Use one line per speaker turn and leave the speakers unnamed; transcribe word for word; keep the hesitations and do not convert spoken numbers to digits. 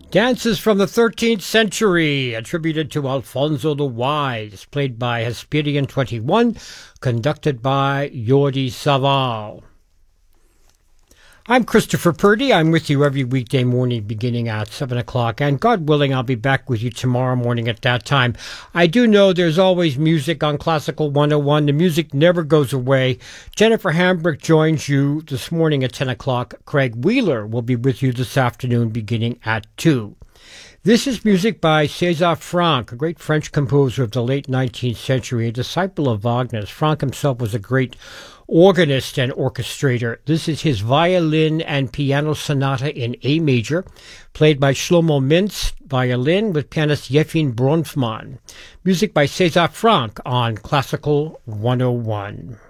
Dances from the thirteenth century, attributed to Alfonso the Wise, played by Hesperian twenty-one, conducted by Jordi Savall. I'm Christopher Purdy. I'm with you every weekday morning beginning at seven o'clock, and God willing, I'll be back with you tomorrow morning at that time. I do know there's always music on Classical one oh one. The music never goes away. Jennifer Hambrick joins you this morning at ten o'clock. Craig Wheeler will be with you this afternoon beginning at two. This is music by César Franck, a great French composer of the late nineteenth century, a disciple of Wagner's. Franck himself was a great organist and orchestrator. This is his violin and piano sonata in A major, played by Shlomo Mintz, violin, with pianist Yefim Bronfman. Music by César Franck on Classical one oh one.